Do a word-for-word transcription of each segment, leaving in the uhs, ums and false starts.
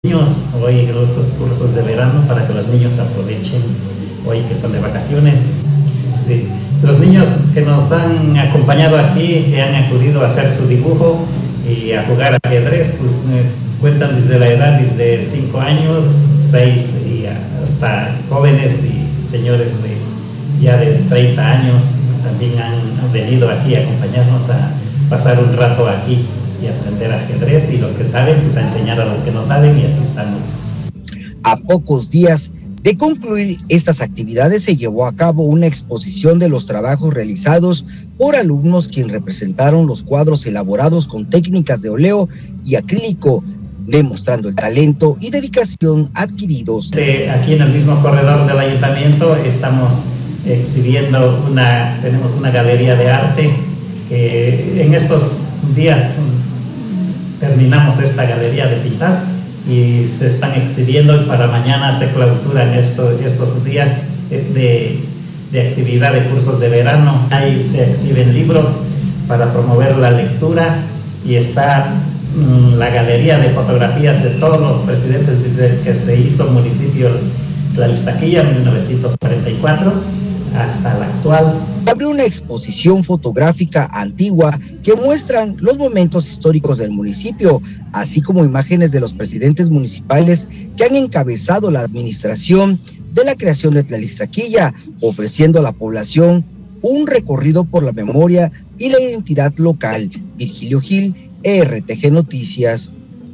Niños hoy estos cursos de verano para que los niños aprovechen hoy que están de vacaciones. Sí. Los niños que nos han acompañado aquí, que han acudido a hacer su dibujo y a jugar ajedrez, pues eh, cuentan desde la edad desde cinco años, seis y hasta jóvenes y señores de ya de treinta años también han venido aquí a acompañarnos a pasar un rato aquí y aprender ajedrez, y los que saben pues a enseñar a los que no saben, y así estamos. A pocos días de concluir estas actividades se llevó a cabo una exposición de los trabajos realizados por alumnos quienes representaron los cuadros elaborados con técnicas de óleo y acrílico, demostrando el talento y dedicación adquiridos. Aquí en el mismo corredor del ayuntamiento estamos exhibiendo una, tenemos una galería de arte. Eh, en estos días terminamos esta galería de pintar y se están exhibiendo, y para mañana se clausuran esto, estos días de, de actividad de cursos de verano. Ahí se exhiben libros para promover la lectura, y está mmm, la galería de fotografías de todos los presidentes desde que se hizo municipio Tlalixtaquilla en mil novecientos cuarenta y cuatro hasta la actual. Abre una exposición fotográfica antigua que muestran los momentos históricos del municipio, así como imágenes de los presidentes municipales que han encabezado la administración de la creación de Tlalixtaquilla, ofreciendo a la población un recorrido por la memoria y la identidad local. Virgilio Gil, R T G Noticias.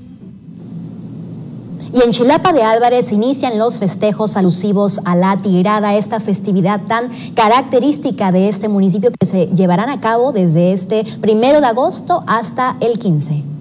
Y en Chilapa de Álvarez inician los festejos alusivos a la Tigrada, esta festividad tan característica de este municipio que se llevarán a cabo desde este primero de agosto hasta el quince.